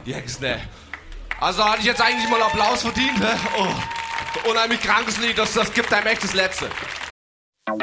Jex, ne. Also hatte ich jetzt eigentlich mal Applaus verdient, ne? Oh, unheimlich krankes Lied, das gibt einem echt das Letzte.